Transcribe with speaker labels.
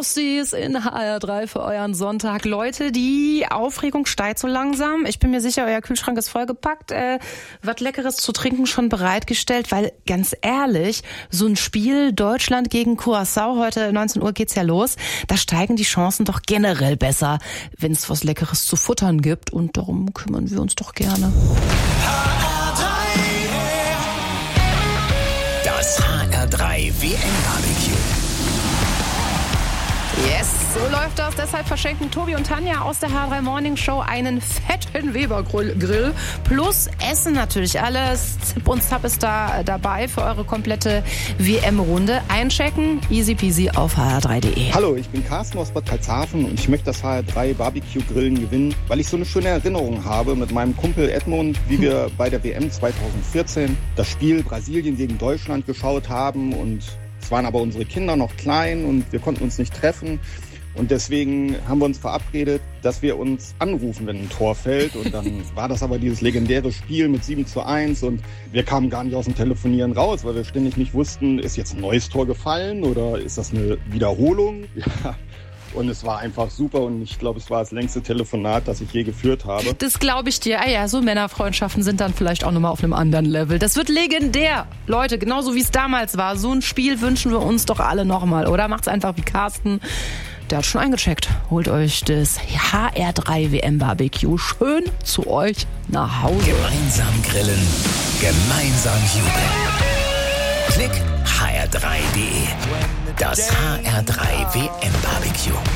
Speaker 1: Frosties in HR3 für euren Sonntag. Leute, die Aufregung steigt so langsam. Ich bin mir sicher, euer Kühlschrank ist vollgepackt. Was Leckeres zu trinken schon bereitgestellt, weil ganz ehrlich, so ein Spiel Deutschland gegen Curaçao, heute 19 Uhr geht's ja los, da steigen die Chancen doch generell besser, wenn es was Leckeres zu futtern gibt. Und darum kümmern wir uns doch gerne.
Speaker 2: Das HR3 WM-Barbecue.
Speaker 1: Yes, so läuft das. Deshalb verschenken Tobi und Tanja aus der HR3 Morning Show einen fetten Weber-Grill. Plus Essen natürlich alles. Zip und Zap ist da dabei für eure komplette WM-Runde. Einchecken, easy peasy auf hr3.de.
Speaker 3: Hallo, ich bin Carsten aus Bad Karlshafen und ich möchte das HR3 Barbecue-Grillen gewinnen, weil ich so eine schöne Erinnerung habe mit meinem Kumpel Edmund, wie wir bei der WM 2014 das Spiel Brasilien gegen Deutschland geschaut haben. Und es waren aber unsere Kinder noch klein und wir konnten uns nicht treffen. Und deswegen haben wir uns verabredet, dass wir uns anrufen, wenn ein Tor fällt. Und dann war das aber dieses legendäre Spiel mit 7:1 und wir kamen gar nicht aus dem Telefonieren raus, weil wir ständig nicht wussten, ist jetzt ein neues Tor gefallen oder ist das eine Wiederholung? Ja. Und es war einfach super und ich glaube, es war das längste Telefonat, das ich je geführt habe.
Speaker 1: Das glaube ich dir. Ah ja, so Männerfreundschaften sind dann vielleicht auch nochmal auf einem anderen Level. Das wird legendär. Leute, genauso wie es damals war. So ein Spiel wünschen wir uns doch alle nochmal, oder? Macht's einfach wie Carsten. Der hat schon eingecheckt. Holt euch das HR3 WM Barbecue schön zu euch nach Hause.
Speaker 2: Gemeinsam grillen, gemeinsam jubeln. Klick hr3.de. Das HR3 WM Barbecue.